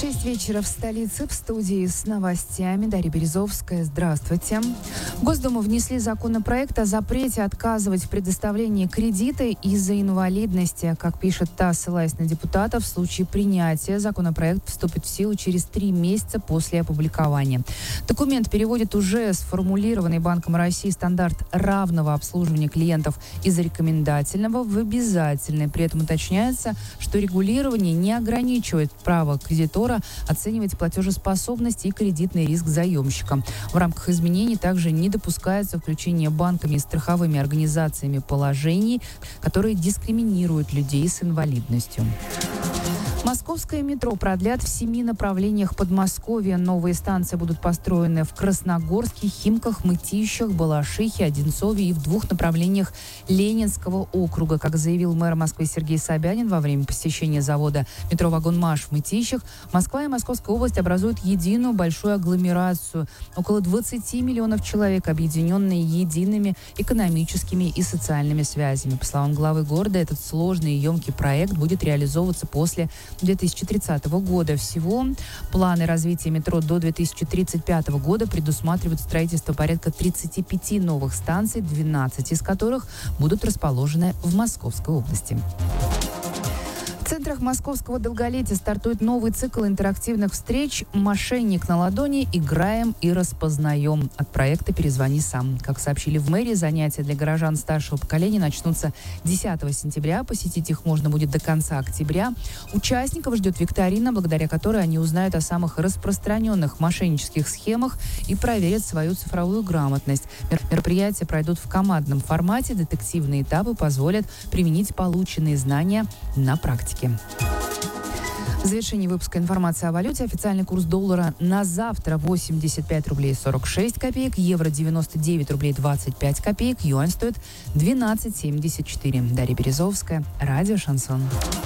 6 вечера в столице, в студии с новостями Дарья Березовская. Здравствуйте. В Госдуму внесли законопроект о запрете отказывать в предоставлении кредита из-за инвалидности. Как пишет ТАСС, ссылаясь на депутатов, в случае принятия законопроект вступит в силу через 3 месяца после опубликования. Документ переводит уже сформулированный Банком России стандарт равного обслуживания клиентов из рекомендательного в обязательное. При этом уточняется, что регулирование не ограничивает право кредитора оценивать платежеспособность и кредитный риск заемщика. В рамках изменений также не допускается включение банками и страховыми организациями положений, которые дискриминируют людей с инвалидностью. Московское метро продлят в 7 направлениях Подмосковья. Новые станции будут построены в Красногорске, Химках, Мытищах, Балашихе, Одинцове и в 2 направлениях Ленинского округа. Как заявил мэр Москвы Сергей Собянин во время посещения завода метро «Вагонмаш» в Мытищах, Москва и Московская область образуют единую большую агломерацию. Около 20 миллионов человек, объединенные едиными экономическими и социальными связями. По словам главы города, этот сложный и емкий проект будет реализовываться после 2030 года. Всего планы развития метро до 2035 года предусматривают строительство порядка 35 новых станций, 12 из которых будут расположены в Московской области. В центрах московского долголетия стартует новый цикл интерактивных встреч «Мошенник на ладони. Играем и распознаем» от проекта «Перезвони сам». Как сообщили в мэрии, занятия для горожан старшего поколения начнутся 10 сентября. Посетить их можно будет до конца октября. Участников ждет викторина, благодаря которой они узнают о самых распространенных мошеннических схемах и проверят свою цифровую грамотность. Мероприятия пройдут в командном формате. Детективные этапы позволят применить полученные знания на практике. В завершении выпуска информация о валюте. Официальный курс доллара на завтра 85 рублей 46 копеек, евро 99 рублей 25 копеек, юань стоит 12,74. Дарья Березовская, радио «Шансон».